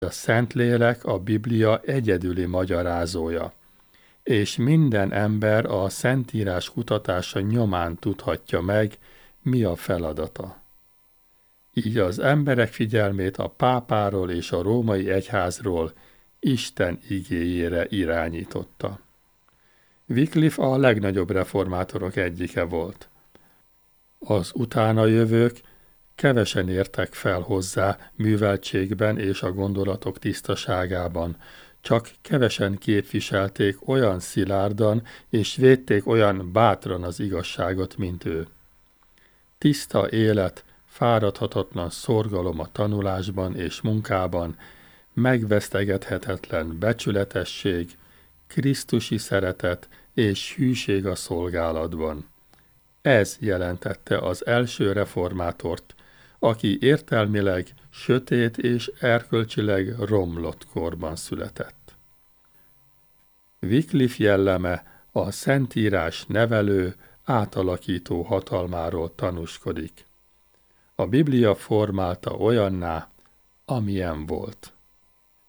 A Szentlélek a Biblia egyedüli magyarázója, és minden ember a Szentírás kutatása nyomán tudhatja meg, mi a feladata. Így az emberek figyelmét a pápáról és a római egyházról Isten igéjére irányította. Wycliffe a legnagyobb reformátorok egyike volt. Az utána jövők kevesen értek fel hozzá műveltségben és a gondolatok tisztaságában, csak kevesen képviselték olyan szilárdan és védték olyan bátran az igazságot, mint ő. Tiszta élet, fáradhatatlan szorgalom a tanulásban és munkában, megvesztegethetetlen becsületesség, krisztusi szeretet és hűség a szolgálatban. Ez jelentette az első reformátort, aki értelmileg sötét és erkölcsileg romlott korban született. Wycliffe jelleme a Szentírás nevelő, átalakító hatalmáról tanúskodik. A Biblia formálta olyanná, amilyen volt.